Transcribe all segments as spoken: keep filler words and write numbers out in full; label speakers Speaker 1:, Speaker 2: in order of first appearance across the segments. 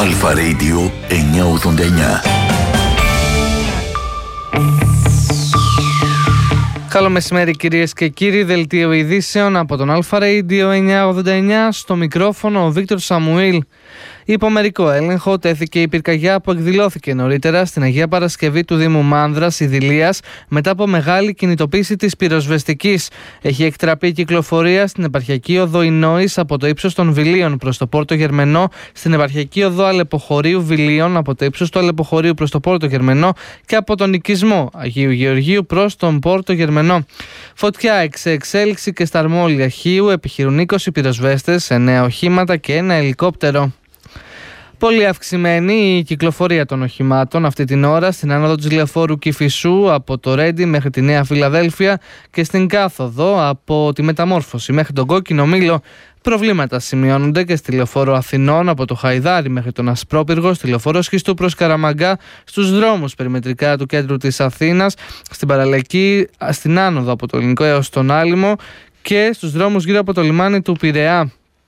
Speaker 1: Αλφα Radio εννιακόσια ογδόντα εννιά.
Speaker 2: Καλό μεσημέρι κυρίες και κύριοι, δελτίο ειδήσεων από τον Αλφα Radio εννιακόσια ογδόντα εννιά, στο μικρόφωνο ο Βίκτορ Σαμουήλ. Υπό μερικό έλεγχο τέθηκε η πυρκαγιά που εκδηλώθηκε νωρίτερα στην Αγία Παρασκευή του Δήμου Μάνδρας, Ιδηλίας, μετά από μεγάλη κινητοποίηση της πυροσβεστικής. Έχει εκτραπεί η κυκλοφορία στην επαρχιακή οδό Ινόης από το ύψος των Βιλίων προς το Πόρτο Γερμενό, στην επαρχιακή οδό Αλεποχωρίου Βιλίων από το ύψος του Αλεποχωρίου προς το Πόρτο Γερμενό και από τον οικισμό Αγίου Γεωργίου προς τον Πόρτο Γερμενό. Φωτιά εξ εξέλιξη και στα Αρμόλια Χίου, επιχειρούν είκοσι πυροσβέστες, εννέα οχήματα και ένα ελικόπτερο. Πολύ αυξημένη η κυκλοφορία των οχημάτων αυτή την ώρα στην άνοδο της λεωφόρου Κηφισού από το Ρέντι μέχρι τη Νέα Φιλαδέλφια και στην κάθοδο από τη Μεταμόρφωση μέχρι τον Κόκκινο Μήλο. Προβλήματα σημειώνονται και στη λεωφόρο Αθηνών από το Χαϊδάρι μέχρι τον Ασπρόπυργο, στη λεωφόρο Σχιστού προς Καραμαγκά, στους δρόμους περιμετρικά του κέντρου της Αθήνας, στην παραλαϊκή, στην άνοδο από το Ελληνικό έως τον Άλυμο και στους δρόμους γύρω από το λιμάνι του Πειραιά.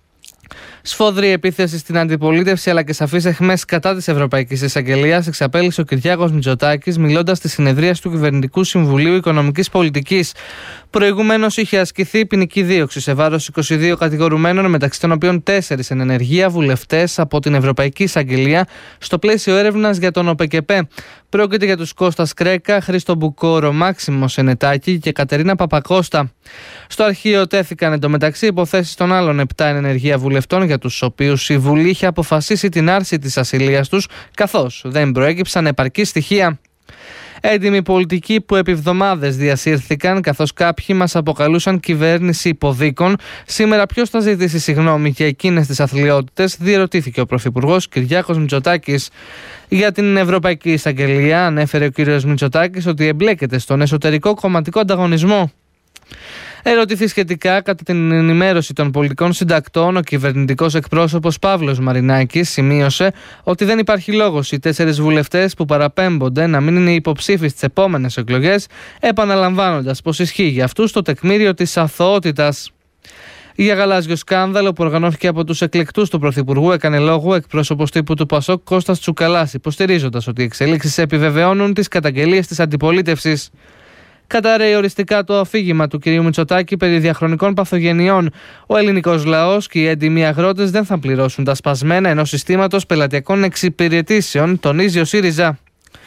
Speaker 2: Σφόδρη επίθεση στην αντιπολίτευση αλλά και σαφείς αιχμές κατά της Ευρωπαϊκής Εισαγγελίας εξαπέλυσε ο Κυριάκος Μητσοτάκης μιλώντας στη συνεδρίαση του Κυβερνητικού Συμβουλίου Οικονομικής Πολιτικής. Προηγουμένως είχε ασκηθεί ποινική δίωξη σε βάρος είκοσι δύο κατηγορουμένων, μεταξύ των οποίων τέσσερις εν ενεργεία βουλευτές από την Ευρωπαϊκή Εισαγγελία, στο πλαίσιο έρευνας για τον ΟΠΕΚΕΠΕ. Πρόκειται για τους Κώστας Κρέκα, Χρήστο Μπουκόρο, Μάξιμο Σενετάκη και Κατερίνα Παπακώστα. Στο αρχείο τέθηκαν εντωμεταξύ υποθέσεις των άλλων επτά εν ενεργεία βουλευτών, για τους οποίους η Βουλή είχε αποφασίσει την άρση της ασυλίας τους, καθώς δεν προέκυψαν επαρκή στοιχεία. Έντιμοι πολιτικοί που επί εβδομάδες διασύρθηκαν, καθώς κάποιοι μας αποκαλούσαν κυβέρνηση υποδίκων. Σήμερα ποιος θα ζητήσει συγγνώμη για εκείνες τις αθλιότητες, διερωτήθηκε ο Πρωθυπουργός Κυριάκος Μητσοτάκης. Για την Ευρωπαϊκή Εισαγγελία ανέφερε ο κ. Μητσοτάκης ότι εμπλέκεται στον εσωτερικό κομματικό ανταγωνισμό. Ερωτηθεί σχετικά κατά την ενημέρωση των πολιτικών συντακτών, ο κυβερνητικός εκπρόσωπος Παύλος Μαρινάκης σημείωσε ότι δεν υπάρχει λόγος οι τέσσερις βουλευτές που παραπέμπονται να μην είναι υποψήφοι στις επόμενες εκλογές, επαναλαμβάνοντας πως ισχύει για αυτούς το τεκμήριο της αθωότητας. Για γαλάζιο σκάνδαλο που οργανώθηκε από τους εκλεκτούς του Πρωθυπουργού έκανε λόγο εκπρόσωπος τύπου του Πασόκ Κώστας Τσουκαλάς, υποστηρίζοντας ότι οι εξελίξεις επιβεβαιώνουν τις καταγγελίες της αντιπολίτευσης. Καταρρέει οριστικά το αφήγημα του κ. Μητσοτάκη περί διαχρονικών παθογενειών. Ο ελληνικός λαός και οι έντιμοι αγρότες δεν θα πληρώσουν τα σπασμένα ενός συστήματος πελατειακών εξυπηρετήσεων, τονίζει ο ΣΥΡΙΖΑ.